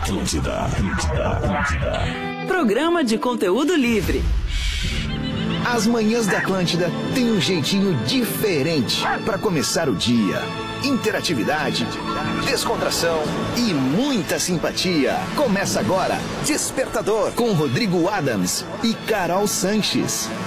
Atlântida. Programa de conteúdo livre. As manhãs da Atlântida têm um jeitinho diferente para começar o dia. Interatividade, descontração e muita simpatia. Começa agora, Despertador, com Rodrigo Adams e Carol Sanches.